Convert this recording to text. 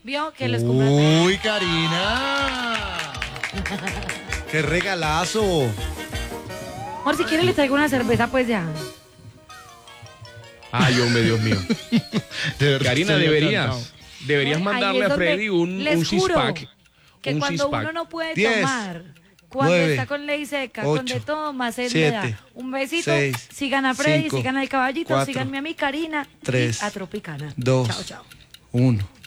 Vio que les compran. Uy, Karina. ¡Qué regalazo! Amor, si quiere le traigo una cerveza, pues ya. Ay, hombre, Dios mío. De verdad, Karina, estoy deberías Ahí mandarle es a donde Freddy un les juro six-pack. que Un cuando six-pack. uno no puede 10, tomar, cuando 9, está con ley seca, con 8, de todo, más sed me 7, da. Un besito, 6, sigan a Freddy, 5, sigan al caballito, 4, síganme a mi Karina 3, y a Tropicana. 2, Chao, chao. 1.